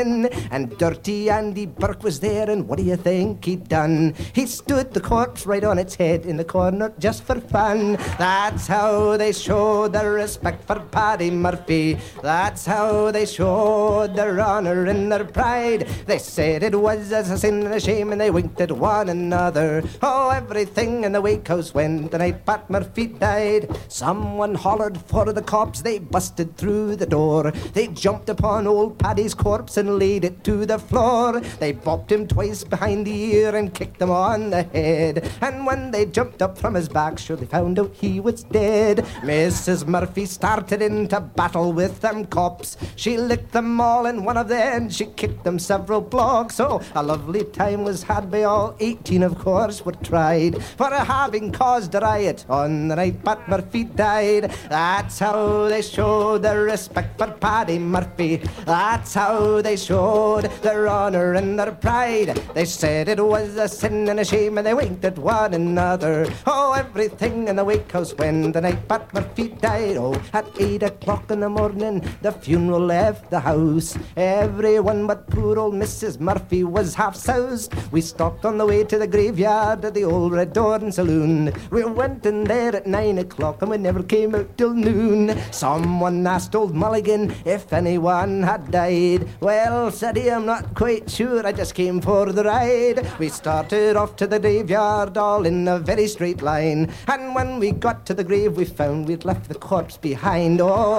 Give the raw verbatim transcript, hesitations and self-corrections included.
And dirty Andy Burke was there, and what do you think he'd done? He stood the corpse right on its head in the corner just for fun. That's how they showed their respect for Paddy Murphy. That's how they showed their honour and their pride. They said it was as a sin and a shame, and they winked at one another. Oh, everything in the wake house went the night Pat Murphy died. Someone hollered for the cops, they busted through the door. They jumped upon old Paddy's corpse and laid it to the floor. They bopped him twice behind the ear and kicked him on the head. And when they jumped up from his back, sure they found out he was dead. Missus Murphy started into battle with them cops. She licked them all in one of them, she kicked them several blocks. Oh, a lovely time was had by all. eighteen, of course, were tried for having caused a riot on the night Pat Murphy died. That's how they showed their respect for Paddy Murphy. That's how they showed their honour and their pride. They said it was a sin and a shame, and they winked at one another. Oh, everything in the wake house when the night Pat Murphy died. Oh, at eight o'clock in the morning, the funeral left the house. Everyone but poor old Missus Murphy was half soused. We stopped on the way to the graveyard of the old Red Door Saloon. We went in there at nine o'clock, and we never came out till noon. Someone asked old Mulligan if anyone had died. Well, said he, I'm not quite sure, I just came for the ride. We started off to the graveyard all in a very straight line, and when we got to the grave we found we'd left the corpse behind. Oh,